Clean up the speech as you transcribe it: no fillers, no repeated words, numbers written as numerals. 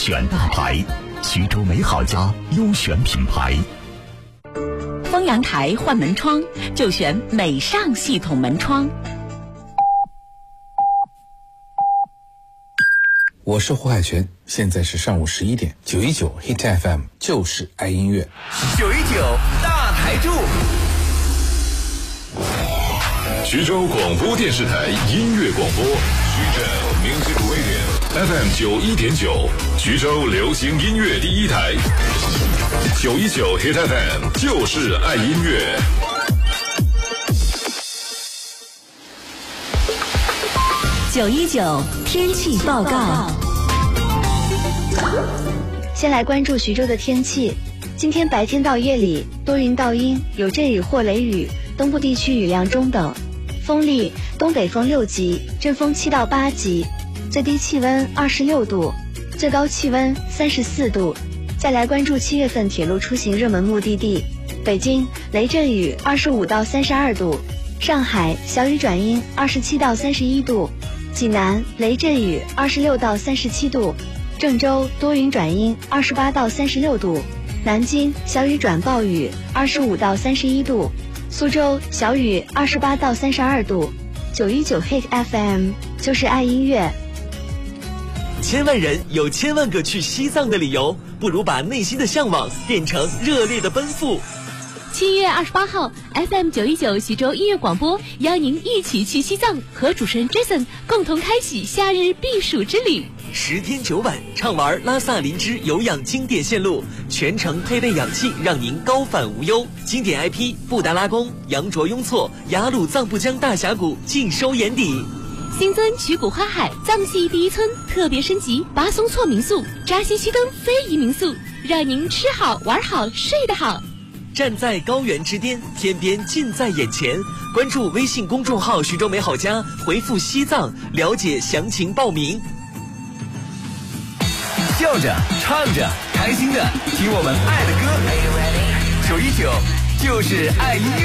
选大牌，徐州美好家优选品牌。 丰阳台换门窗就选美尚系统门窗。 我是胡海泉，现在是上午11点，919 Hit FM 就是爱音乐。 919大台柱。 徐州广播电视台音乐广播，徐州 Music Radio FM 91.9，徐州流行音乐第一台。919 Hit FM 就是爱音乐。 919天气报告。 先来关注徐州的天气。今天白天到夜里多云到阴，有阵雨或雷雨，东部地区雨量中等，风力东北风6级，阵风7到8级，最低气温26度，最高气温34度。再来关注7月份铁路出行热门目的地：北京雷阵雨25到32度，上海小雨转阴27到31度，济南雷阵雨26到37度，郑州多云转阴28到36度，南京小雨转暴雨25到31度，苏州小雨28到32度。919 Hit FM 就是爱音乐。 千万人有千万个去西藏的理由，不如把内心的向往变成热烈的奔赴。 7月28号 FM 919徐州音乐广播邀您一起去西藏，和主持人 Jason 共同开启夏日避暑之旅。 10天9晚畅玩拉萨林芝有氧经典线路，全程配备氧气，让您高反无忧。经典 IP 布达拉宫、羊卓雍措、雅鲁藏布江大峡谷尽收眼底。 新增曲谷花海藏系第一村特别升级巴松措民宿、扎西须登非遗民宿，让您吃好玩好睡得好。 站在高原之巅，天边近在眼前。关注微信公众号徐州美好家，回复西藏了解详情报名。 笑着唱着开心的听我们爱的歌，919就是爱音乐。